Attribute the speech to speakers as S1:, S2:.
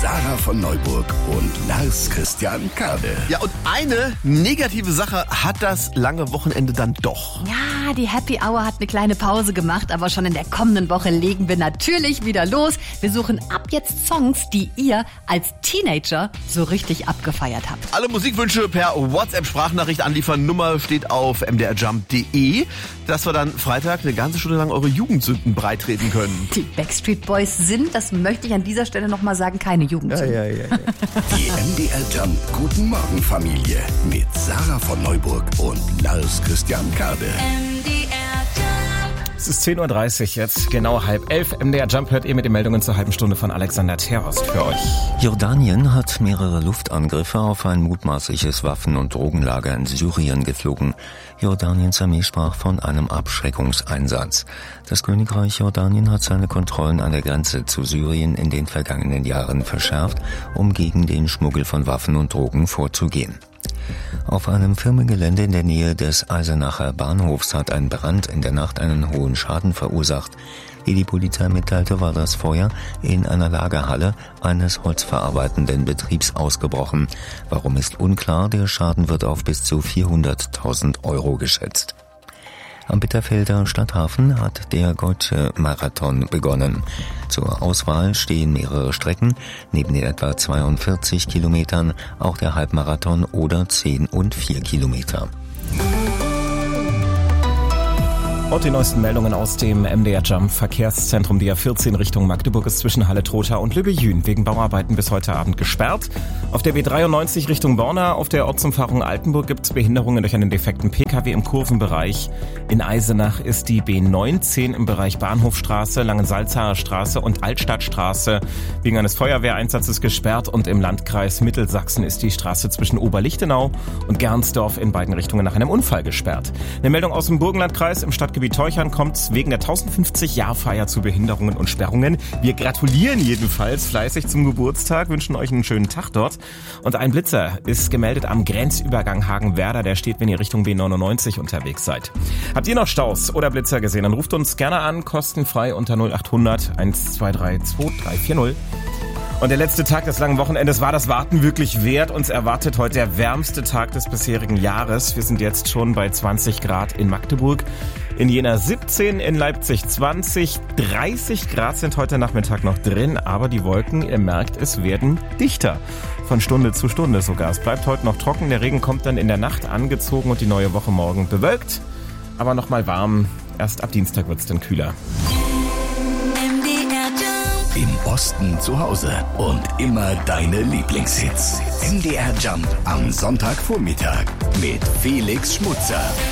S1: Sarah von Neuburg und Lars Christian Kade.
S2: Ja, und eine negative Sache hat das lange Wochenende dann doch.
S3: Ja, die Happy Hour hat eine kleine Pause gemacht, aber schon in der kommenden Woche legen wir natürlich wieder los. Wir suchen ab jetzt Songs, die ihr als Teenager so richtig abgefeiert habt.
S2: Alle Musikwünsche per WhatsApp-Sprachnachricht anliefern. Nummer steht auf mdrjump.de, dass wir dann Freitag eine ganze Stunde lang eure Jugendsünden breitreten können.
S3: Die Backstreet Boys sind, das möchte ich an dieser Stelle nochmal sagen, keine Jugendsünden.
S2: Ja.
S1: Die MDR Jump Guten Morgen Familie mit Sarah von Neuburg und Lars Christian Kade.
S4: Es ist 10.30 Uhr jetzt, genau 10:30. MDR Jump hört ihr mit den Meldungen zur halben Stunde von Alexander Terhorst für euch.
S5: Jordanien hat mehrere Luftangriffe auf ein mutmaßliches Waffen- und Drogenlager in Syrien geflogen. Jordaniens Armee sprach von einem Abschreckungseinsatz. Das Königreich Jordanien hat seine Kontrollen an der Grenze zu Syrien in den vergangenen Jahren verschärft, um gegen den Schmuggel von Waffen und Drogen vorzugehen. Auf einem Firmengelände in der Nähe des Eisenacher Bahnhofs hat ein Brand in der Nacht einen hohen Schaden verursacht. Wie die Polizei mitteilte, war das Feuer in einer Lagerhalle eines holzverarbeitenden Betriebs ausgebrochen. Warum ist unklar, der Schaden wird auf bis zu 400.000 Euro geschätzt. Am Bitterfelder Stadthafen hat der Goethe-Marathon begonnen. Zur Auswahl stehen mehrere Strecken, neben den etwa 42 Kilometern auch der Halbmarathon oder 10 und 4 Kilometer.
S4: Und die neuesten Meldungen aus dem MDR Jump Verkehrszentrum. Die A14 Richtung Magdeburg ist zwischen Halle-Trotha und Lübbejün wegen Bauarbeiten bis heute Abend gesperrt. Auf der B93 Richtung Borna auf der Ortsumfahrung Altenburg gibt es Behinderungen durch einen defekten Pkw im Kurvenbereich. In Eisenach ist die B19 im Bereich Bahnhofstraße, Langensalzacher Straße und Altstadtstraße wegen eines Feuerwehreinsatzes gesperrt. Und im Landkreis Mittelsachsen ist die Straße zwischen Oberlichtenau und Gernsdorf in beiden Richtungen nach einem Unfall gesperrt. Eine Meldung aus dem Burgenlandkreis im Stadtgebiet Teuchern kommt wegen der 1050-Jahr-Feier zu Behinderungen und Sperrungen. Wir gratulieren jedenfalls fleißig zum Geburtstag, wünschen euch einen schönen Tag dort. Und ein Blitzer ist gemeldet am Grenzübergang Hagenwerder. Der steht, wenn ihr Richtung B99 unterwegs seid. Habt ihr noch Staus oder Blitzer gesehen? Dann ruft uns gerne an, kostenfrei unter 0800 123 2340. Und der letzte Tag des langen Wochenendes war das Warten wirklich wert. Uns erwartet heute der wärmste Tag des bisherigen Jahres. Wir sind jetzt schon bei 20 Grad in Magdeburg, in Jena 17, in Leipzig 20, 30 Grad sind heute Nachmittag noch drin. Aber die Wolken, ihr merkt, es werden dichter. Von Stunde zu Stunde sogar. Es bleibt heute noch trocken. Der Regen kommt dann in der Nacht angezogen und die neue Woche morgen bewölkt. Aber nochmal warm. Erst ab Dienstag wird's dann kühler.
S1: Im Osten zu Hause und immer deine Lieblingshits. MDR Jump am Sonntagvormittag mit Felix Schmutzer.